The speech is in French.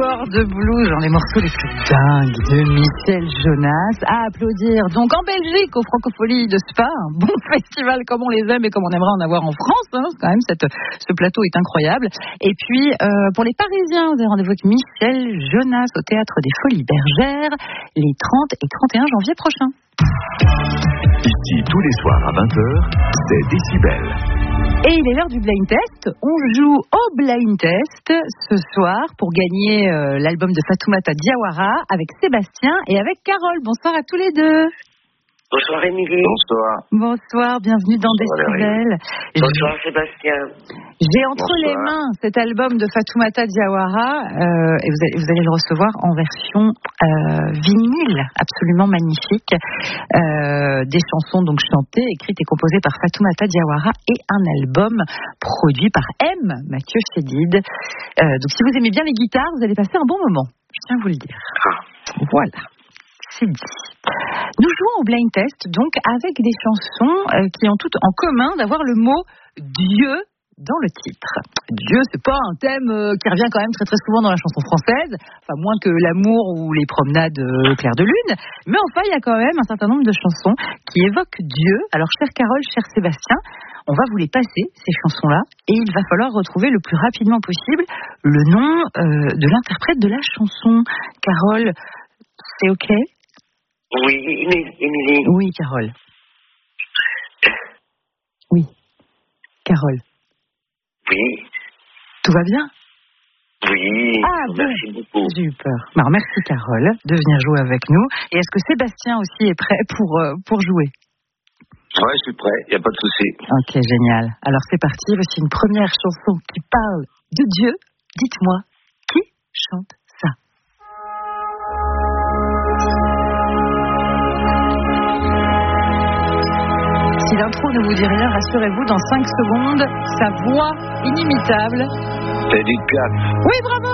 joueur de blues, dans les morceaux les plus dingues de Michel Jonas, à applaudir donc en Belgique aux Francopholies de Spa, un bon festival comme on les aime et comme on aimerait en avoir en France, hein. Quand même ce plateau est incroyable. Et puis pour les Parisiens, vous avez rendez-vous avec Michel Jonas au Théâtre des Folies Bergères les 30 et 31 janvier prochains. Ici, tous les soirs à 20h, c'est Décibel. Et il est l'heure du blind test. On joue au blind test ce soir pour gagner l'album de Fatoumata Diawara avec Sébastien et avec Carole. Bonsoir à tous les deux. Bonsoir Émilie. Bonsoir. Bonsoir, bienvenue dans Décibel. Bonsoir Sébastien. J'ai entre les mains cet album de Fatoumata Diawara et vous allez le recevoir en version vinyle, absolument magnifique. Des chansons donc chantées, écrites et composées par Fatoumata Diawara et un album produit par M. Mathieu Chédid. Donc si vous aimez bien les guitares, vous allez passer un bon moment. Je tiens à vous le dire. Voilà. C'est dit. Nous jouons au blind test donc avec des chansons qui ont toutes en commun d'avoir le mot Dieu dans le titre. Dieu, c'est pas un thème qui revient quand même très très souvent dans la chanson française, enfin moins que l'amour ou les promenades au clair de lune, mais enfin il y a quand même un certain nombre de chansons qui évoquent Dieu. Alors chère Carole, cher Sébastien, on va vous les passer ces chansons-là et il va falloir retrouver le plus rapidement possible le nom de l'interprète de la chanson. Carole, c'est ok? Oui, Émilie. Oui, Carole. Oui, Carole. Oui. Tout va bien? Oui. Ah, merci beaucoup. J'ai eu peur. Alors, merci Carole de venir jouer avec nous. Et est-ce que Sébastien aussi est prêt pour jouer? Ouais, je suis prêt, il n'y a pas de souci. Ok, génial. Alors c'est parti, voici une première chanson qui parle de Dieu. Dites-moi, qui chante ça? Si l'intro ne vous dit rien, rassurez-vous, dans 5 secondes, sa voix inimitable. C'est Edith Piaf. Oui, bravo!